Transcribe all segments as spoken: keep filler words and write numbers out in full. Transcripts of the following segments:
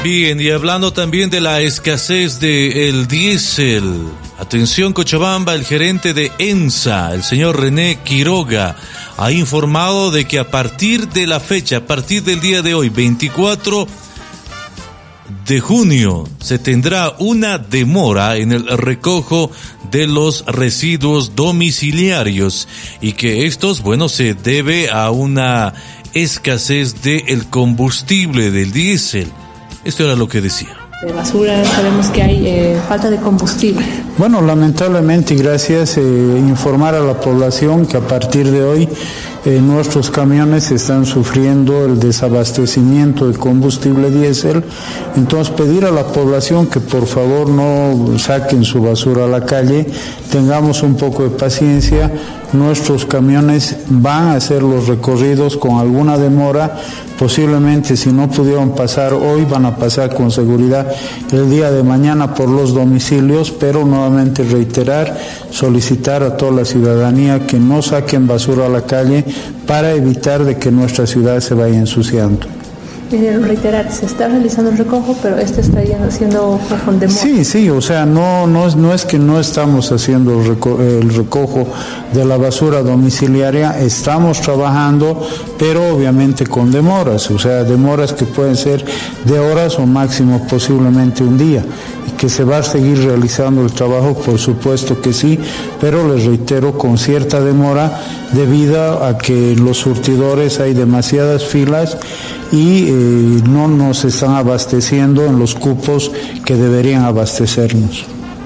Bien, y hablando también de la escasez del diésel. Atención Cochabamba, el gerente de ENSA, el señor René Quiroga, ha informado de que a partir de la fecha, a partir del día de hoy, veinticuatro de junio, se tendrá una demora en el recojo de los residuos domiciliarios y que estos, bueno, se debe a una escasez del combustible, del diésel. Esto era lo que decía. De basura, sabemos que hay eh, falta de combustible. Bueno, lamentablemente, y gracias, eh, informar a la población que a partir de hoy eh, nuestros camiones están sufriendo el desabastecimiento de combustible diésel. Entonces, pedir a la población que por favor no saquen su basura a la calle, tengamos un poco de paciencia. Nuestros camiones van a hacer los recorridos con alguna demora. Posiblemente, si no pudieron pasar hoy, van a pasar con seguridad el día de mañana por los domicilios, pero nuevamente reiterar, solicitar a toda la ciudadanía que no saquen basura a la calle para evitar de que nuestra ciudad se vaya ensuciando. Reiterar, se está realizando el recojo, pero este está haciendo con demora. Sí, sí, o sea, no, no, es, no es que no estamos haciendo el, reco- el recojo de la basura domiciliaria, estamos trabajando, pero obviamente con demoras, o sea, demoras que pueden ser de horas o máximo posiblemente un día. Y que se va a seguir realizando el trabajo, por supuesto que sí, pero les reitero, con cierta demora debido a que los surtidores hay demasiadas filas y eh, no nos están abasteciendo en los cupos que deberían abastecernos.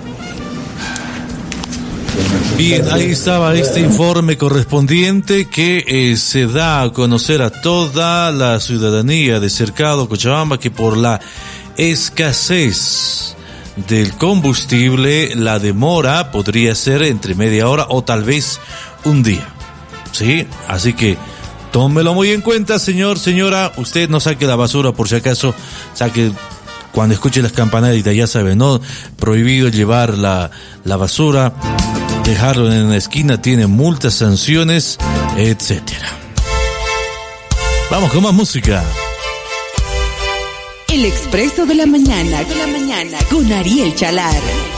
Bien, ahí estaba este informe correspondiente que eh, se da a conocer a toda la ciudadanía de Cercado, Cochabamba, que por la escasez del combustible, la demora podría ser entre media hora o tal vez un día. ¿Sí? Así que tómelo muy en cuenta, señor, señora. Usted no saque la basura por si acaso, saque cuando escuche las campanaditas, ya sabe, ¿no? Prohibido llevar la, la basura, dejarlo en la esquina, tiene multas, sanciones, etcétera. Vamos con más música. El Expreso de la Mañana, de la mañana con Ariel Chalar.